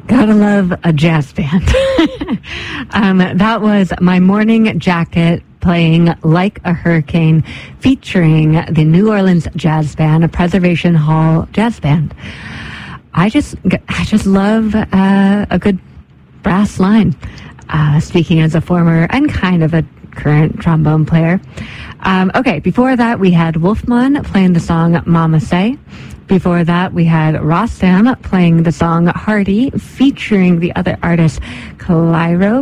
Gotta love a jazz band. That was My Morning Jacket playing Like a Hurricane, featuring the New Orleans Jazz Band, a Preservation Hall jazz band. I just love a good brass line. Speaking as a former and kind of a current trombone player. Okay, before that we had Wolfman playing the song Mama Say. Before that, we had Rostam playing the song Hardy, featuring the other artist, Clairo.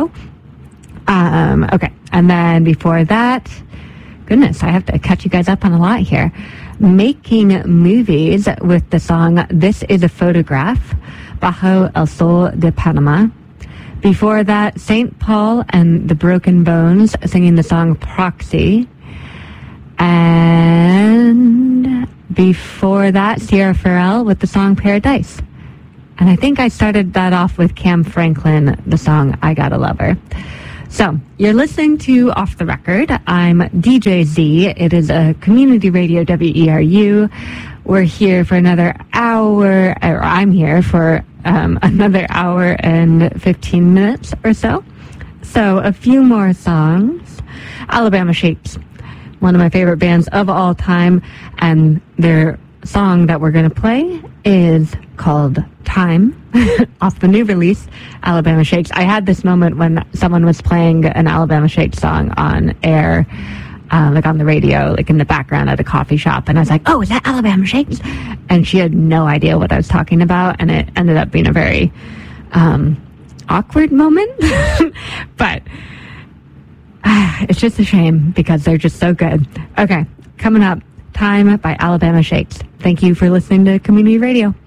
Okay, and then before that, goodness, I have to catch you guys up on a lot here. Making Movies with the song This Is a Photograph, Bajo El Sol de Panama. Before that, St. Paul and the Broken Bones singing the song Proxy. And before that, Sierra Farrell with the song Paradise. And I think I started that off with Cam Franklin, the song I Gotta Love Her. So, you're listening to Off the Record. I'm DJ Z. It is a community radio, WERU. We're here for another hour, or I'm here for another hour and 15 minutes or so. So, a few more songs. Alabama Shakes, one of my favorite bands of all time, and their song that we're going to play is called Time, off the new release, Alabama Shakes. I had this moment when someone was playing an Alabama Shakes song on air, like on the radio, like in the background at a coffee shop, and I was like, oh, is that Alabama Shakes? And she had no idea what I was talking about, and it ended up being a very awkward moment, but it's just a shame because they're just so good. Okay, coming up, Time by Alabama Shakes. Thank you for listening to Community Radio.